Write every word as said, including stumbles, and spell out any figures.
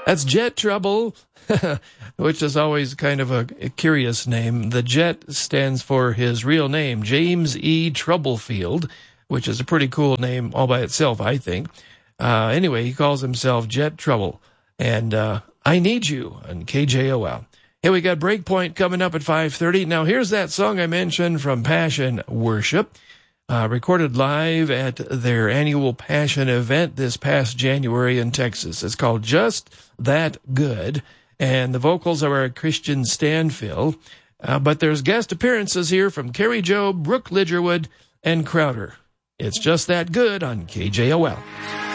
That's Jet Trouble, which is always kind of a, a curious name. The Jet stands for his real name, James E. Troublefield, which is a pretty cool name all by itself, I think. Uh, anyway, he calls himself Jet Trouble. And uh, I Need You on K J O L. Hey, we got Breakpoint coming up at five thirty. Now, here's that song I mentioned from Passion Worship, uh, recorded live at their annual Passion event this past January in Texas. It's called Just That Good, and the vocals are Christian Stanfill. Uh, but there's guest appearances here from Carrie Job, Brooke Lidgerwood, and Crowder. It's Just That Good on K J O L.